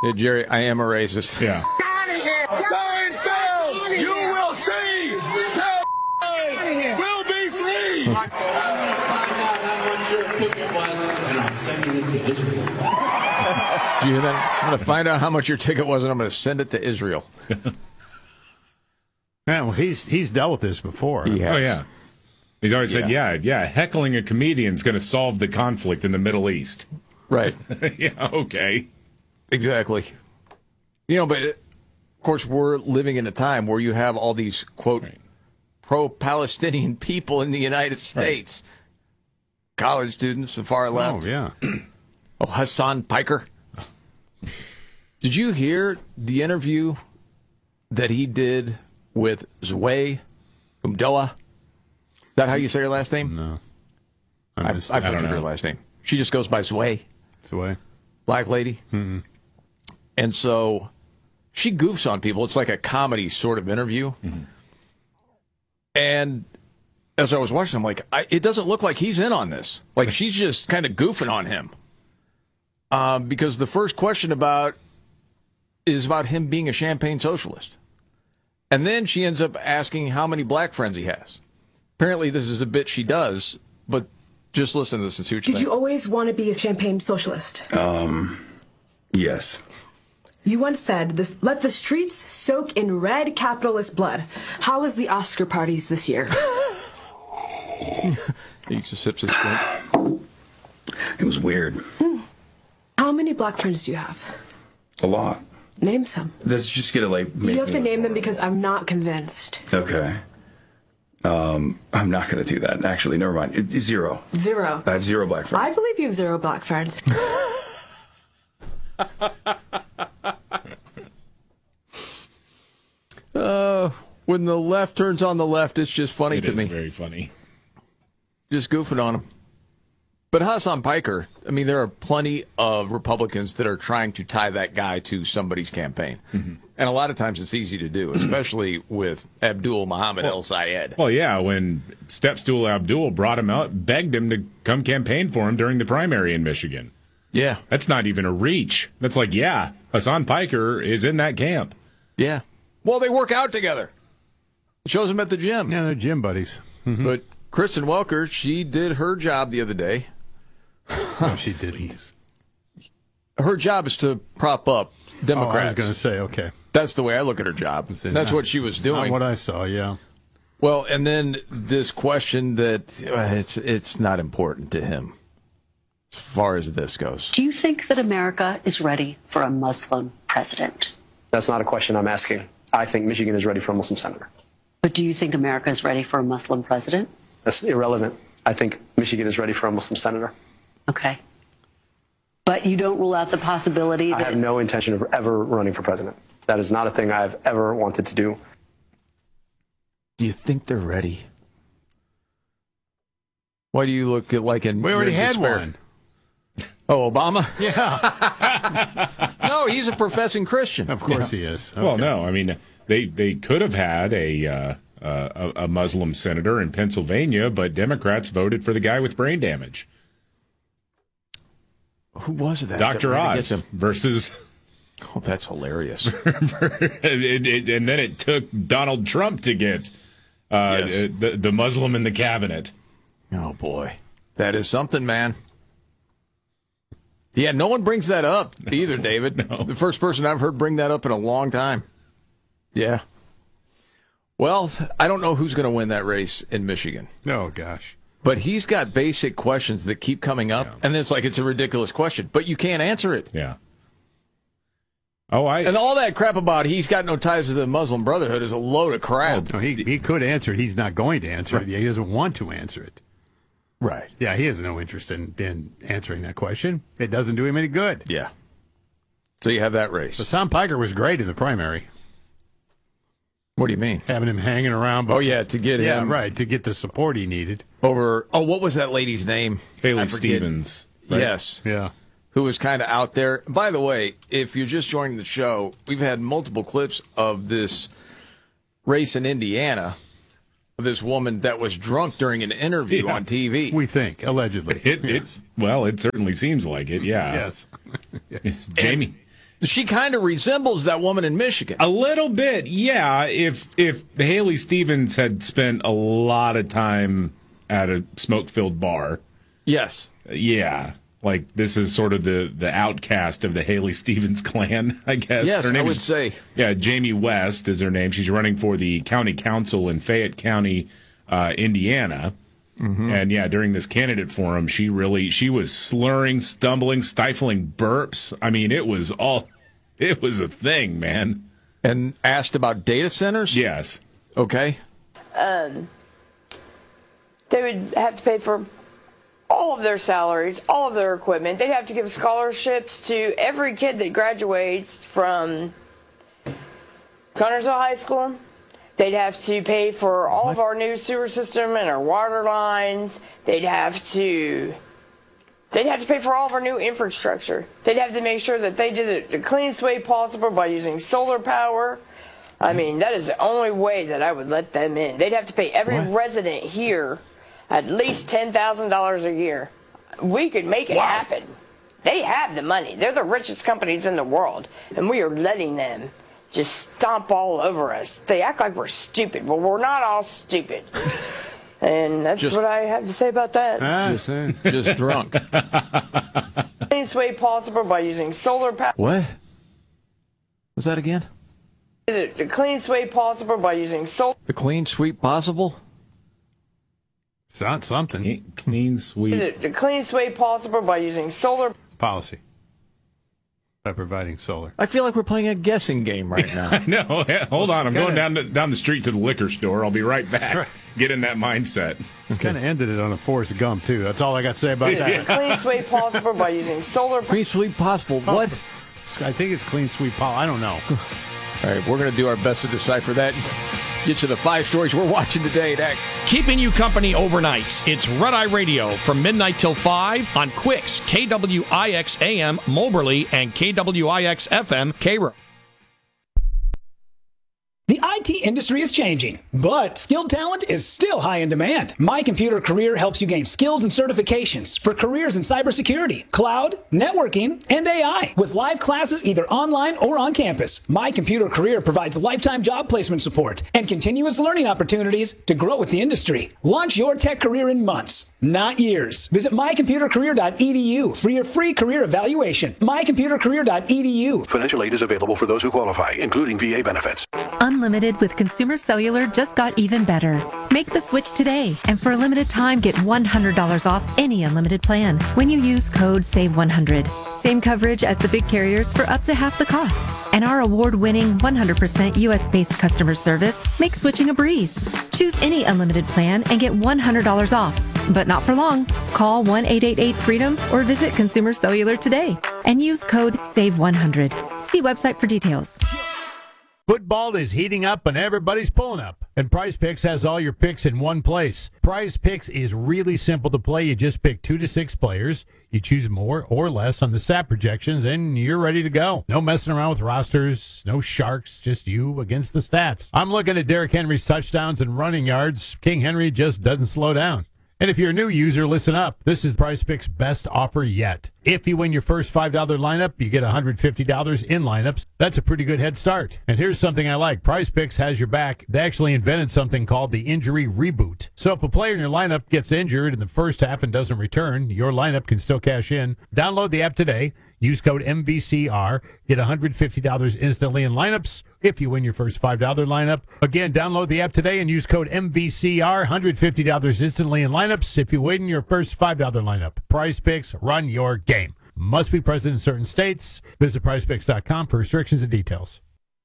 Yeah, Jerry, I am a racist. Yeah. Seinfeld, you will see. Will be free. I'm going to find out how much your ticket was, and I'm sending it to Israel. Did you hear that? I'm going to find out how much your ticket was, and I'm going to send it to Israel. Yeah, well, he's dealt with this before. He has. Oh, yeah. He's always said, heckling a comedian is going to solve the conflict in the Middle East. Right. Yeah, okay. Exactly. But of course, we're living in a time where you have all these, quote, pro-Palestinian people in the United States. Right. College students, the far left. Oh, yeah. Hassan Piker. Did you hear the interview that he did with Zway Umdoa? Is that how you say her last name? No. I butchered her last name. She just goes by Zway. Zway. Black lady. Mm-hmm. And so she goofs on people. It's like a comedy sort of interview. Mm-hmm. And as I was watching, I'm like, it doesn't look like he's in on this. Like, she's just kind of goofing on him. Because the first question is about him being a champagne socialist. And then she ends up asking how many black friends he has. Apparently, this is a bit she does, but just listen to this and see what you think. Did you always want to be a champagne socialist? Yes. You once said, let the streets soak in red capitalist blood. How was the Oscar parties this year? He just sips his drink. It was weird. How many black friends do you have? A lot. Name some. Let's just get it You have to name them because I'm not convinced. Okay. I'm not going to do that. Actually, never mind. Zero. Zero. I have zero black friends. I believe you have zero black friends. When the left turns on the left, it's just funny to me. It is very funny. Just goofing on him. But Hassan Piker, I mean, there are plenty of Republicans that are trying to tie that guy to somebody's campaign. Mm-hmm. And a lot of times it's easy to do, especially with Abdul Muhammad El Sayed. Well, yeah, when Stepstool Abdul brought him out, begged him to come campaign for him during the primary in Michigan. Yeah. That's not even a reach. That's like, yeah, Hassan Piker is in that camp. Yeah. Well, they work out together. Shows them at the gym. Yeah, they're gym buddies. Mm-hmm. But Kristen Welker, she did her job the other day. No, she didn't. Her job is to prop up Democrats. I was going to say, okay. That's the way I look at her job. That's what she was doing. Not what I saw, yeah. Well, and then this question that it's not important to him as far as this goes. Do you think that America is ready for a Muslim president? That's not a question I'm asking. I think Michigan is ready for a Muslim senator. But do you think America is ready for a Muslim president? That's irrelevant. I think Michigan is ready for a Muslim senator. Okay. But you don't rule out the possibility that... I have no intention of ever running for president. That is not a thing I've ever wanted to do. Do you think they're ready? Why do you look like in We already had despair? one. Oh, Obama? Yeah. No, he's a professing Christian. Of course he is. Okay. Well, no, I mean, they could have had a Muslim senator in Pennsylvania, but Democrats voted for the guy with brain damage. Who was that? Dr. Oz versus... Oh, that's hilarious. And then it took Donald Trump to get the Muslim in the cabinet. Oh, boy. That is something, man. Yeah, no one brings that up either, David. No. The first person I've heard bring that up in a long time. Yeah. Well, I don't know who's going to win that race in Michigan. Oh, gosh. But he's got basic questions that keep coming up, and it's like it's a ridiculous question, but you can't answer it. Yeah. And all that crap about he's got no ties to the Muslim Brotherhood is a load of crap. No, he could answer it. He's not going to answer it. He doesn't want to answer it. Right. Yeah, he has no interest in answering that question. It doesn't do him any good. Yeah. So you have that race. Hassan Piker was great in the primary. What do you mean? Having him hanging around. Oh, yeah, to get him. Yeah, right, to get the support he needed. Over, what was that lady's name? Haley Stevens. Right? Yes. Yeah. Who was kind of out there. By the way, if you're just joining the show, we've had multiple clips of this race in Indiana, of this woman that was drunk during an interview on TV. We think, allegedly. It certainly seems like it, yeah. Yes. It's Jamie She kind of resembles that woman in Michigan. A little bit, yeah. If Haley Stevens had spent a lot of time at a smoke-filled bar. Yes. Yeah. Like, this is sort of the outcast of the Haley Stevens clan, I guess. Yes, her name I would say. Yeah, Jamie West is her name. She's running for the county council in Fayette County, Indiana. Mm-hmm. And, yeah, during this candidate forum, she was slurring, stumbling, stifling burps. I mean, it was a thing, man. And asked about data centers? Yes. Okay. They would have to pay for all of their salaries, all of their equipment. They'd have to give scholarships to every kid that graduates from Connersville High School. They'd have to pay for all of our new sewer system and our water lines. They'd have to pay for all of our new infrastructure. They'd have to make sure that they did it the cleanest way possible by using solar power. I mean, that is the only way that I would let them in. They'd have to pay every resident here at least $10,000 a year. We could make it happen. They have the money. They're the richest companies in the world, and we are letting them just stomp all over us. They act like we're stupid. Well, we're not all stupid. And that's what I have to say about that. Just drunk. Cleanest way possible by using solar power. What? Was that again? The cleanest way possible by using solar. The clean sweep possible? It's not something. Clean sweep. The cleanest way possible by using solar. Policy. By providing solar. I feel like we're playing a guessing game right now. No, hold on. I'm going down the street to the liquor store. I'll be right back. Get in that mindset. Kind of ended it on a Forrest Gump, too. That's all I got to say about that. The cleanest way possible by using solar. Clean sweep possible. What? I think it's clean sweep. I don't know. All right, we're going to do our best to decipher that. Get to the 5 stories we're watching today. Next. Keeping you company overnights. It's Red Eye Radio from midnight till 5 on Quicks, KWIX AM, Moberly, and KWIX FM, Cairo. The IT industry is changing, but skilled talent is still high in demand. My Computer Career helps you gain skills and certifications for careers in cybersecurity, cloud, networking, and AI with live classes either online or on campus. My Computer Career provides lifetime job placement support and continuous learning opportunities to grow with the industry. Launch your tech career in months, not years. Visit mycomputercareer.edu for your free career evaluation. mycomputercareer.edu. Financial aid is available for those who qualify, including VA benefits. Unlimited with Consumer Cellular just got even better. Make the switch today, and for a limited time, get $100 off any unlimited plan when you use code SAVE100. Same coverage as the big carriers for up to half the cost. And our award-winning 100% U.S.-based customer service makes switching a breeze. Choose any unlimited plan and get $100 off, but not for long. Call 1-888-FREEDOM or visit Consumer Cellular today and use code SAVE100. See website for details. Football is heating up and everybody's pulling up. And Prize Picks has all your picks in one place. Prize Picks is really simple to play. You just pick 2 to 6 players. You choose more or less on the stat projections, and you're ready to go. No messing around with rosters, no sharks, just you against the stats. I'm looking at Derrick Henry's touchdowns and running yards. King Henry just doesn't slow down. And if you're a new user, listen up. This is Prize Picks' best offer yet. If you win your first $5 lineup, you get $150 in lineups. That's a pretty good head start. And here's something I like. Prize Picks has your back. They actually invented something called the injury reboot. So if a player in your lineup gets injured in the first half and doesn't return, your lineup can still cash in. Download the app today. Use code MVCR. Get $150 instantly in lineups if you win your first $5 lineup. Again, download the app today and use code MVCR. $150 instantly in lineups if you win your first $5 lineup. Prize Picks, run your game. Must be present in certain states. Visit prizepicks.com for restrictions and details.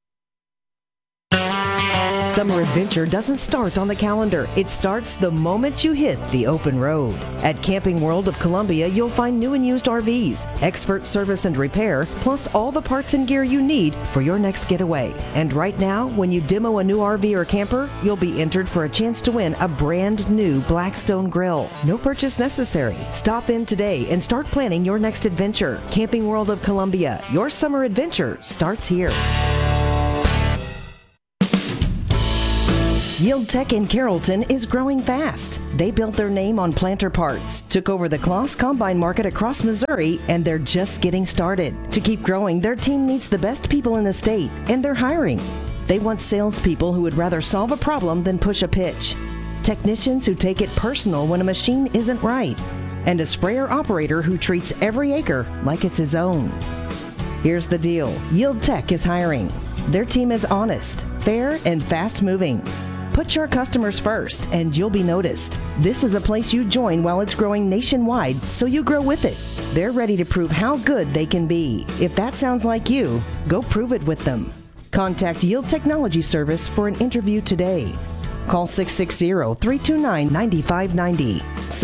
Summer adventure doesn't start on the calendar. It starts the moment you hit the open road. At Camping World of Columbia, you'll find new and used RVs, expert service and repair, plus all the parts and gear you need for your next getaway. And right now, when you demo a new RV or camper, you'll be entered for a chance to win a brand new Blackstone grill. No purchase necessary. Stop in today and start planning your next adventure. Camping World of Columbia, your summer adventure starts here. Yield Tech in Carrollton is growing fast. They built their name on planter parts, took over the Kloss Combine market across Missouri, and they're just getting started. To keep growing, their team needs the best people in the state, and they're hiring. They want salespeople who would rather solve a problem than push a pitch. Technicians who take it personal when a machine isn't right. And a sprayer operator who treats every acre like it's his own. Here's the deal. Yield Tech is hiring. Their team is honest, fair, and fast-moving. Put your customers first, and you'll be noticed. This is a place you join while it's growing nationwide, so you grow with it. They're ready to prove how good they can be. If that sounds like you, go prove it with them. Contact Yield Technology Service for an interview today. Call 660-329-9590,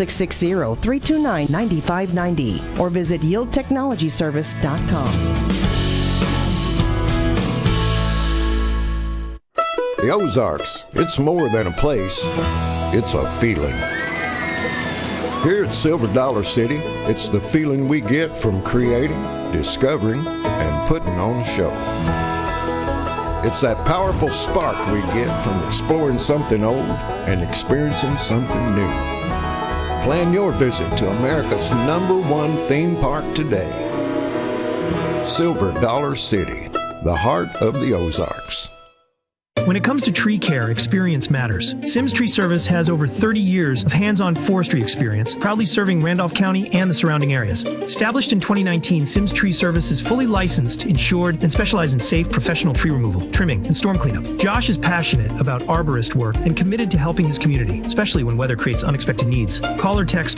660-329-9590, or visit yieldtechnologyservice.com. The Ozarks, it's more than a place, it's a feeling. Here at Silver Dollar City, it's the feeling we get from creating, discovering, and putting on a show. It's that powerful spark we get from exploring something old and experiencing something new. Plan your visit to America's #1 theme park today. Silver Dollar City, the heart of the Ozarks. When it comes to tree care, experience matters. Sims Tree Service has over 30 years of hands-on forestry experience, proudly serving Randolph County and the surrounding areas. Established in 2019, Sims Tree Service is fully licensed, insured, and specializes in safe professional tree removal, trimming, and storm cleanup. Josh is passionate about arborist work and committed to helping his community, especially when weather creates unexpected needs. Call or text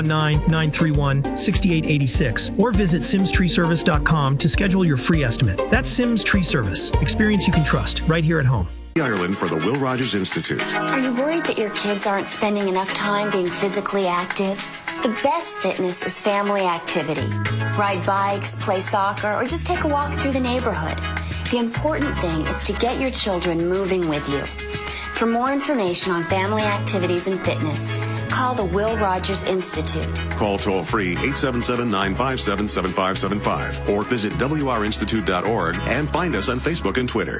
319-931-6886 or visit simstreeservice.com to schedule your free estimate. That's Sims Tree Service. Experience you can trust right here at home. Ireland for the Will Rogers Institute. Are you worried that your kids aren't spending enough time being physically active? The best fitness is family activity. Ride bikes, play soccer, or just take a walk through the neighborhood. The important thing is to get your children moving with you. For more information on family activities and fitness, call the Will Rogers Institute. Call toll-free 877-957-7575 or visit wrinstitute.org and find us on Facebook and Twitter.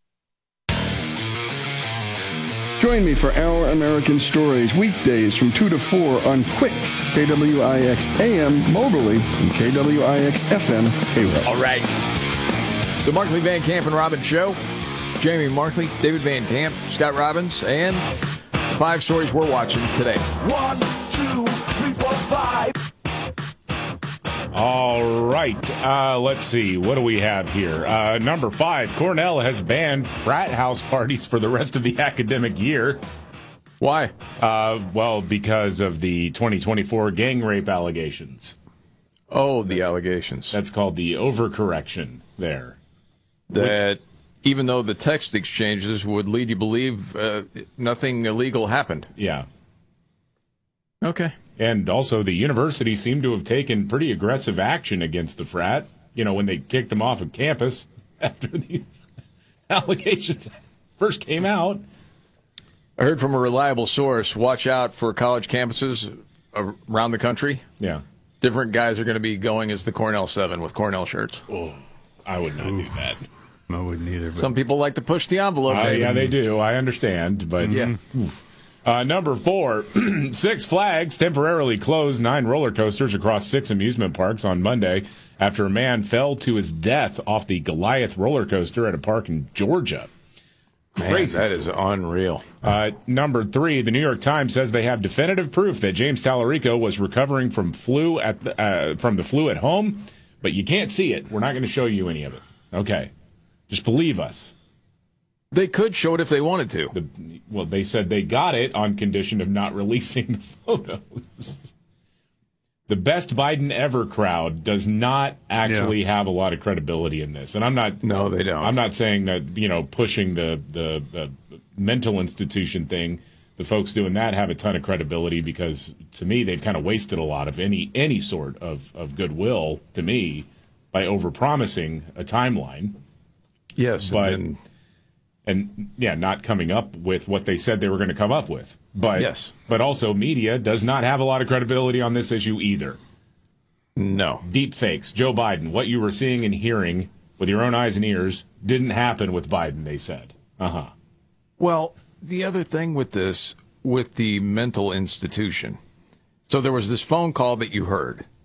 Join me for Our American Stories, weekdays from 2 to 4 on Quicks, KWIX AM, Moberly, and KWIX FM, Hayrep. All right. The Markley, Van Camp, and Robbins Show. Jamie Markley, David Van Camp, Scott Robbins, and the 5 stories we're watching today. 1, 2, 3, 4, 5. All right. Let's see. What do we have here? Number 5, Cornell has banned frat house parties for the rest of the academic year. Why? Well, because of the 2024 gang rape allegations. Oh, the allegations. That's called the overcorrection there. That even though the text exchanges would lead you to believe nothing illegal happened. Yeah. Okay. And also, the university seemed to have taken pretty aggressive action against the frat, when they kicked him off of campus after these allegations first came out. I heard from a reliable source, watch out for college campuses around the country. Yeah. Different guys are going to be going as the Cornell 7 with Cornell shirts. Oh, I would not do that. I wouldn't either. But... Some people like to push the envelope. Yeah, they do. I understand. But yeah. Number 4, Six Flags temporarily closed 9 roller coasters across 6 amusement parks on Monday after a man fell to his death off the Goliath roller coaster at a park in Georgia. Crazy. Man, that is unreal. Number 3, the New York Times says they have definitive proof that James Tallarico was recovering from the flu at home, but you can't see it. We're not going to show you any of it. Okay. Just believe us. They could show it if they wanted to. Well, they said they got it on condition of not releasing the photos. The best Biden ever crowd does not actually have a lot of credibility in this. And I'm not. No, they don't. I'm not saying that, pushing the mental institution thing, the folks doing that have a ton of credibility because, to me, they've kind of wasted a lot of any sort of goodwill, to me, by overpromising a timeline. Yes, but... not coming up with what they said they were going to come up with. But yes. But also, media does not have a lot of credibility on this issue either. No. Deep fakes. Joe Biden, what you were seeing and hearing with your own eyes and ears didn't happen with Biden, they said. Well, the other thing with this, with the mental institution. So there was this phone call that you heard.